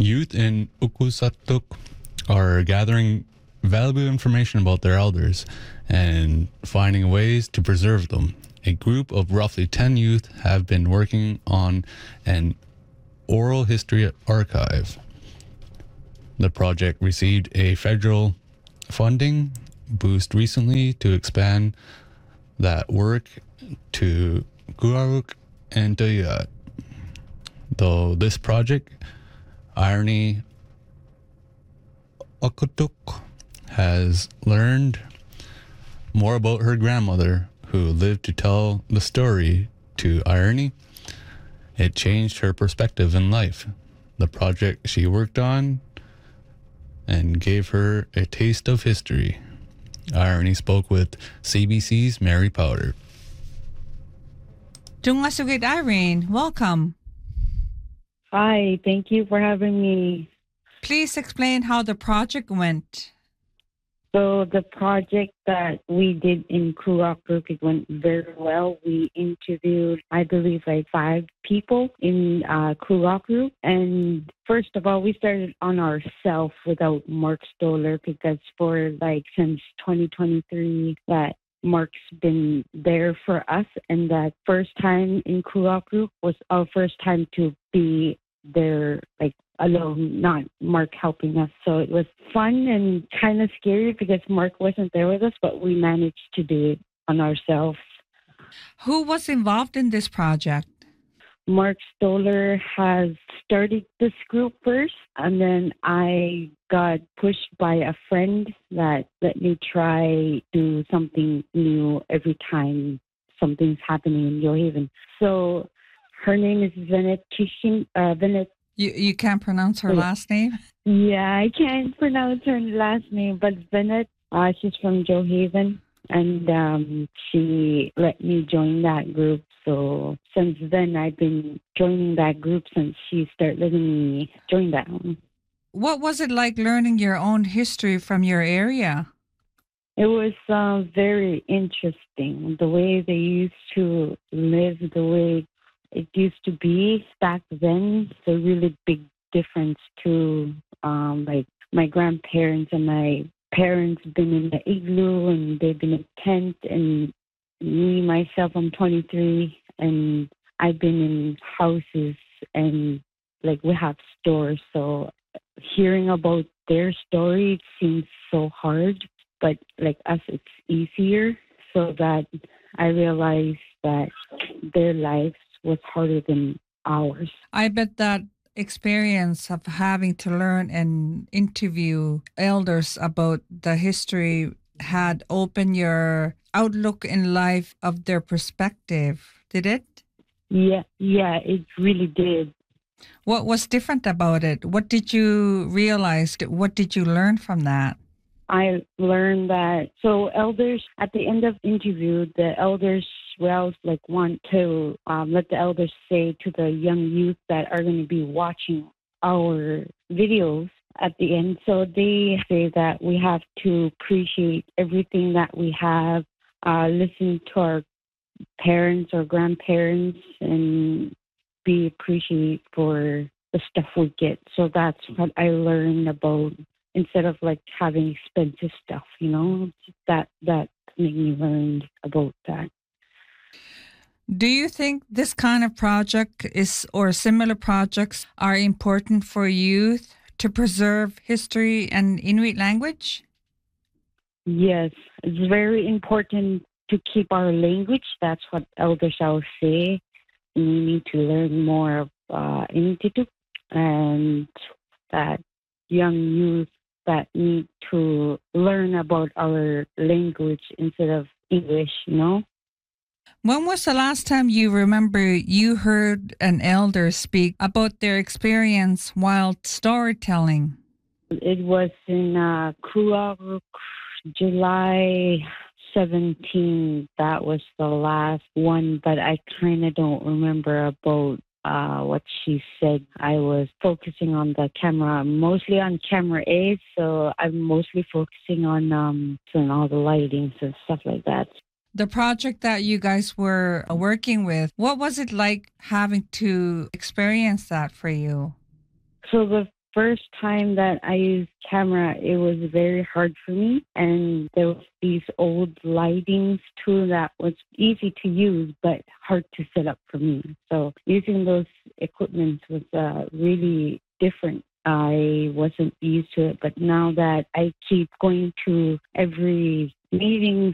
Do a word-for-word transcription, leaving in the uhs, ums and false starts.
Youth in Ukusatuk are gathering valuable information about their elders and finding ways to preserve them. A group of roughly ten youth have been working on an oral history archive. The project received a federal funding boost recently to expand that work to Guaruk and Duyat. Though this project, Irony Okutuk, has learned more about her grandmother who lived to tell the story to Irony. It changed her perspective in life. The project she worked on and gave her a taste of history. Irony spoke with C B C's Mary Powder. Tungasugit Irene, welcome. Hi, thank you for having me. Please explain how the project went. So the project that we did in Kurok, it went very well. We interviewed, I believe, like five people in uh, Kurok. And first of all, we started on ourselves without Mark Stoller because for like since twenty twenty-three that Mark's been there for us. And that first time in Kurok was our first time to be there like alone, not Mark helping us. So it was fun and kind of scary because Mark wasn't there with us, but we managed to do it on ourselves. Who was involved in this project? Mark Stoller has started this group first, and then I got pushed by a friend that let me try do something new every time something's happening in New Haven. So her name is Venet Kishin, uh, Venet. You you can't pronounce her last name? Yeah, I can't pronounce her last name, but Venet, uh, she's from Joe Haven, and um, she let me join that group. So since then, I've been joining that group since she started letting me join that one. What was it like learning your own history from your area? It was uh, very interesting, the way they used to live, the way it used to be back then. It's a really big difference to um, like my grandparents and my parents been in the igloo and they've been in a tent, and me myself, I'm twenty-three and I've been in houses and like we have stores. So hearing about their story, it seems so hard, but like us, it's easier. So that I realized that their lives was harder than ours. I bet that experience of having to learn and interview elders about the history had opened your outlook in life of their perspective, did it? Yeah, yeah, it really did. What was different about it? What did you realize? What did you learn from that? I learned that, so elders, at the end of interview, the elders well like want to um, let the elders say to the young youth that are going to be watching our videos at the end. So they say that we have to appreciate everything that we have, uh, listen to our parents or grandparents, and be appreciative for the stuff we get. So that's what I learned about, instead of like having expensive stuff, you know, that that made me learn about that. Do you think this kind of project is, or similar projects are important for youth to preserve history and Inuit language? Yes, it's very important to keep our language. That's what elders shall say. We need to learn more of uh, Inuktitut, and that young youth that need to learn about our language instead of English, you know? When was the last time you remember you heard an elder speak about their experience while storytelling? It was in uh, Kuaruk, July seventeenth. That was the last one, but I kind of don't remember about uh, what she said. I was focusing on the camera, mostly on camera A, so I'm mostly focusing on um, on all the lightings and stuff like that. The project that you guys were working with, what was it like having to experience that for you? So the first time that I used camera, it was very hard for me. And there was these old lightings too that was easy to use, but hard to set up for me. So using those equipments was uh, really different. I wasn't used to it, but now that I keep going to every meetings